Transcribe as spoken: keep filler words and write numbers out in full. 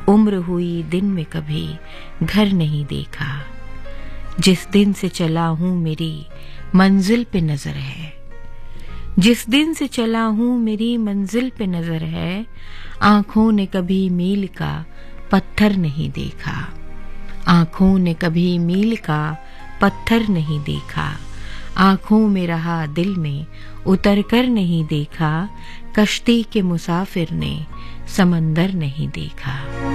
उम्र हुई दिन में कभी घर नहीं देखा। जिस दिन से चला हूँ मेरी मंजिल पे नजर है, जिस दिन से चला हूँ मेरी मंजिल पे नजर है। आंखों ने कभी मील का पत्थर नहीं देखा, आंखों ने कभी मील का पत्थर नहीं देखा। आंखों में रहा दिल में उतर कर नहीं देखा। कश्ती के मुसाफिर ने समंदर नहीं देखा।